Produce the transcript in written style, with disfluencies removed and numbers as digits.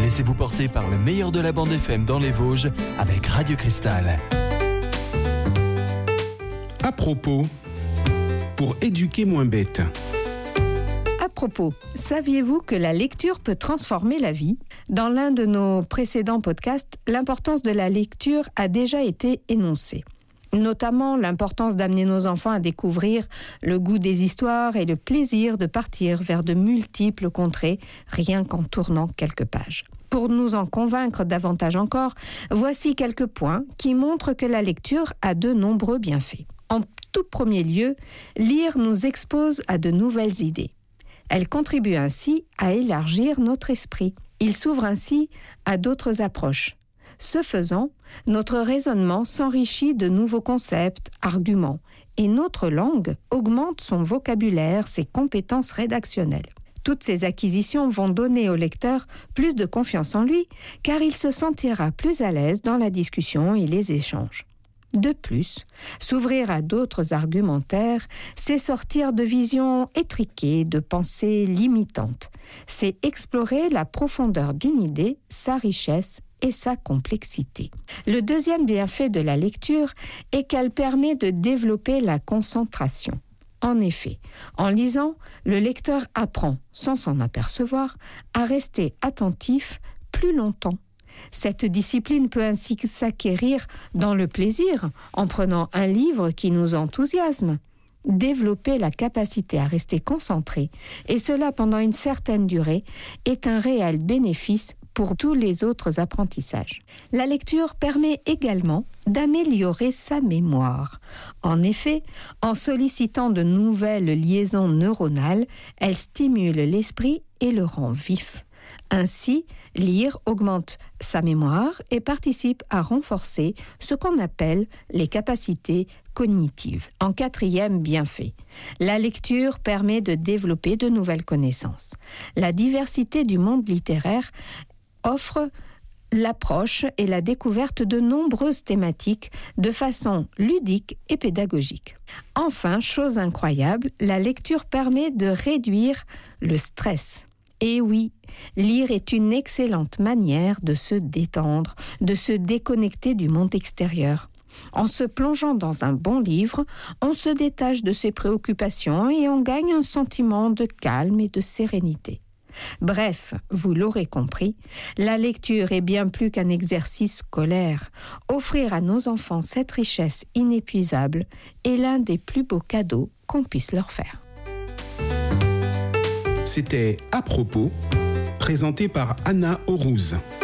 Laissez-vous porter par le meilleur de la bande FM dans les Vosges avec Radio Cristal. À propos, pour éduquer moins bête. À propos, saviez-vous que la lecture peut transformer la vie ? Dans l'un de nos précédents podcasts, l'importance de la lecture a déjà été énoncée. Notamment l'importance d'amener nos enfants à découvrir le goût des histoires et le plaisir de partir vers de multiples contrées, rien qu'en tournant quelques pages. Pour nous en convaincre davantage encore, voici quelques points qui montrent que la lecture a de nombreux bienfaits. En tout premier lieu, lire nous expose à de nouvelles idées. Elle contribue ainsi à élargir notre esprit. Il s'ouvre ainsi à d'autres approches. Ce faisant, notre raisonnement s'enrichit de nouveaux concepts, arguments, et notre langue augmente son vocabulaire, ses compétences rédactionnelles. Toutes ces acquisitions vont donner au lecteur plus de confiance en lui, car il se sentira plus à l'aise dans la discussion et les échanges. De plus, s'ouvrir à d'autres argumentaires, c'est sortir de visions étriquées, de pensées limitantes. C'est explorer la profondeur d'une idée, sa richesse et sa complexité. Le deuxième bienfait de la lecture est qu'elle permet de développer la concentration. En effet, en lisant, le lecteur apprend, sans s'en apercevoir, à rester attentif plus longtemps. Cette discipline peut ainsi s'acquérir dans le plaisir, en prenant un livre qui nous enthousiasme. Développer la capacité à rester concentré, et cela pendant une certaine durée, est un réel bénéfice pour tous les autres apprentissages. La lecture permet également d'améliorer sa mémoire. En effet, en sollicitant de nouvelles liaisons neuronales, elle stimule l'esprit et le rend vif. Ainsi, lire augmente sa mémoire et participe à renforcer ce qu'on appelle les capacités cognitives. En quatrième bienfait, la lecture permet de développer de nouvelles connaissances. La diversité du monde littéraire offre l'approche et la découverte de nombreuses thématiques de façon ludique et pédagogique. Enfin, chose incroyable, la lecture permet de réduire le stress. Et oui, lire est une excellente manière de se détendre, de se déconnecter du monde extérieur. En se plongeant dans un bon livre, on se détache de ses préoccupations et on gagne un sentiment de calme et de sérénité. Bref, vous l'aurez compris, la lecture est bien plus qu'un exercice scolaire. Offrir à nos enfants cette richesse inépuisable est l'un des plus beaux cadeaux qu'on puisse leur faire. C'était À propos, présenté par Anna Aurouz.